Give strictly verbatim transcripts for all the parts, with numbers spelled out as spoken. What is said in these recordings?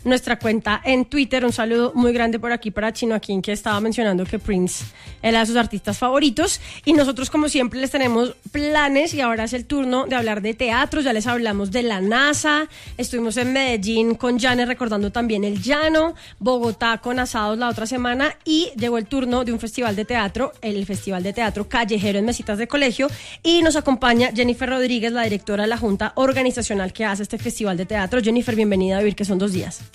nuestra cuenta en Twitter. Un saludo muy grande por aquí para Chino Akin, que estaba mencionando que Prince era de sus artistas favoritos. Y nosotros, como siempre, les tenemos planes y ahora es el turno de hablar de teatro. Ya les hablamos de la NASA, estuvimos en Medellín con Janet recordando también el llano, Bogotá con asados la otra semana y llegó el turno de un festival de teatro, el Festival de Teatro Callejero en Mesitas de Colegio, y nos acompaña Jennifer Rodríguez, la directora de la Junta Organizacional que hace este Festival de Teatro. Jennifer, bienvenida a Vivir, que son dos días.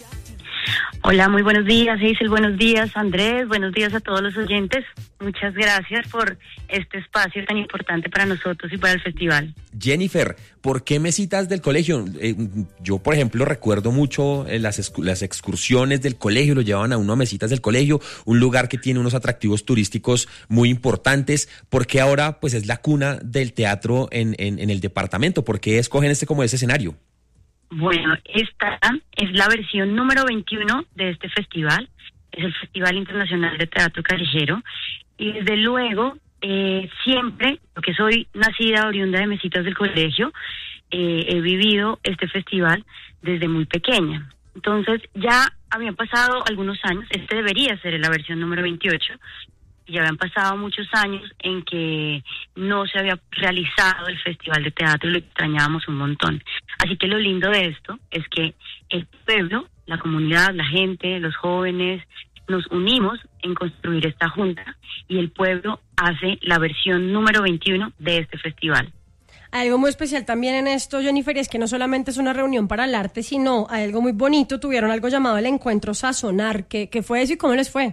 Hola, muy buenos días, Hazel, buenos días, Andrés, buenos días a todos los oyentes. Muchas gracias por este espacio tan importante para nosotros y para el festival. Jennifer, ¿por qué Mesitas del Colegio? Eh, yo, por ejemplo, recuerdo mucho eh, las, excu- las excursiones del colegio, lo llevaban a uno a Mesitas del Colegio, un lugar que tiene unos atractivos turísticos muy importantes. ¿Por qué ahora pues es la cuna del teatro en, en, en el departamento? ¿Por qué escogen este como ese escenario? Bueno, esta es la versión número veintiuno de este festival, es el Festival Internacional de Teatro Callejero, y desde luego, eh, siempre, porque soy nacida oriunda de Mesitas del Colegio, eh, he vivido este festival desde muy pequeña. Entonces, ya habían pasado algunos años, este debería ser la versión número veintiocho, ya habían pasado muchos años en que no se había realizado el Festival de Teatro y lo extrañábamos un montón. Así que lo lindo de esto es que el pueblo, la comunidad, la gente, los jóvenes, nos unimos en construir esta junta y el pueblo hace la versión número veintiuno de este festival. Hay algo muy especial también en esto, Jennifer, es que no solamente es una reunión para el arte, sino hay algo muy bonito. Tuvieron algo llamado el Encuentro Sazonar. ¿Qué, qué fue eso y cómo les fue?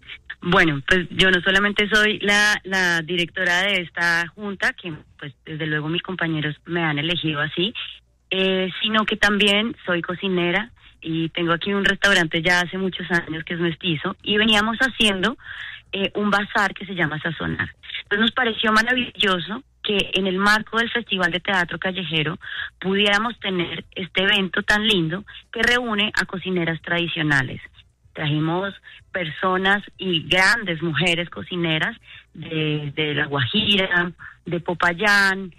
Bueno, pues yo no solamente soy la, la directora de esta junta, que pues desde luego mis compañeros me han elegido así, eh, sino que también soy cocinera y tengo aquí un restaurante ya hace muchos años que es mestizo y veníamos haciendo eh, un bazar que se llama Sazonar. Entonces nos pareció maravilloso que en el marco del Festival de Teatro Callejero pudiéramos tener este evento tan lindo que reúne a cocineras tradicionales. Trajimos personas y grandes mujeres cocineras de, de La Guajira, de Popayán,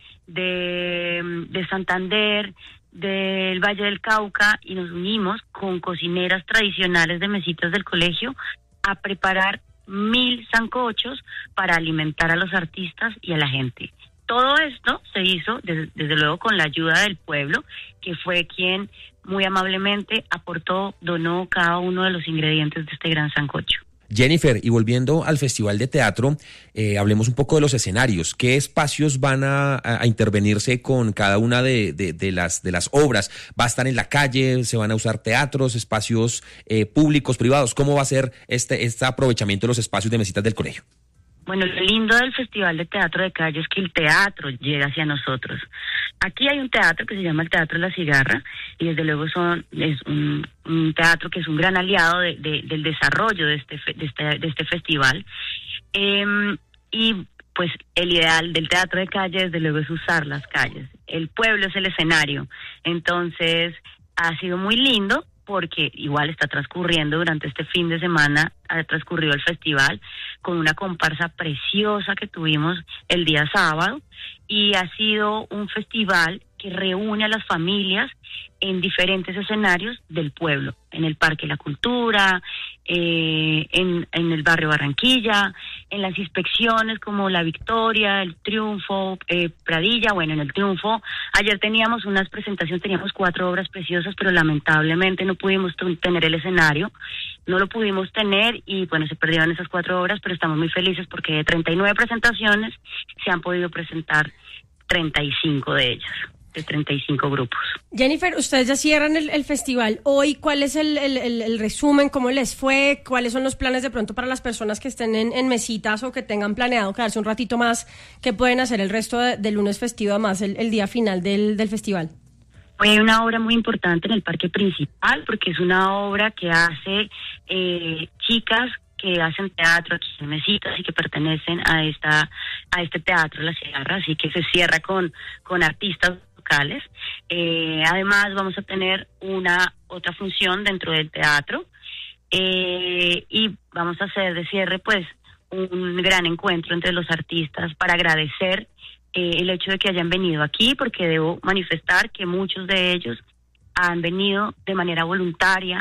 de, de Santander, del Valle del Cauca, y nos unimos con cocineras tradicionales de Mesitas del Colegio a preparar mil sancochos para alimentar a los artistas y a la gente. Todo esto se hizo desde, desde luego con la ayuda del pueblo, que fue quien muy amablemente aportó, donó cada uno de los ingredientes de este gran sancocho. Jennifer, y volviendo al Festival de Teatro, eh, hablemos un poco de los escenarios. ¿Qué espacios van a, a intervenirse con cada una de, de, de, las, de las obras? ¿Va a estar en la calle? ¿Se van a usar teatros, espacios eh, públicos, privados? ¿Cómo va a ser este, este aprovechamiento de los espacios de Mesitas del Colegio? Bueno, lo lindo del Festival de Teatro de Calle es que el teatro llega hacia nosotros. Aquí hay un teatro que se llama el Teatro La Cigarra y desde luego son, es un, un teatro que es un gran aliado de, de, del desarrollo de este, de este, de este festival. Eh, y pues el ideal del Teatro de Calle desde luego es usar las calles. El pueblo es el escenario. Entonces ha sido muy lindo porque igual está transcurriendo durante este fin de semana, ha transcurrido el festival con una comparsa preciosa que tuvimos el día sábado y ha sido un festival que reúne a las familias en diferentes escenarios del pueblo, en el Parque La Cultura, eh, en, en el barrio Barranquilla, en las inspecciones como La Victoria, El Triunfo, eh, Pradilla. Bueno, en El Triunfo ayer teníamos unas presentaciones, teníamos cuatro obras preciosas, pero lamentablemente no pudimos t- tener el escenario, no lo pudimos tener y bueno, se perdieron esas cuatro obras, pero estamos muy felices porque de treinta y nueve presentaciones se han podido presentar treinta y cinco de ellas, de treinta y cinco grupos. Jennifer, ustedes ya cierran el, el festival hoy. ¿Cuál es el, el, el, el resumen? ¿Cómo les fue? ¿Cuáles son los planes de pronto para las personas que estén en, en Mesitas o que tengan planeado quedarse un ratito más? ¿Qué pueden hacer el resto de, del lunes festivo, además el, el día final del, del festival? Fue una obra muy importante en el parque principal porque es una obra que hace eh, chicas que hacen teatro aquí en Mesitas y que pertenecen a esta a este teatro La Cigarra, así que se cierra con, con artistas locales. Eh, además vamos a tener una otra función dentro del teatro eh, y vamos a hacer de cierre pues un gran encuentro entre los artistas para agradecer eh, el hecho de que hayan venido aquí, porque debo manifestar que muchos de ellos han venido de manera voluntaria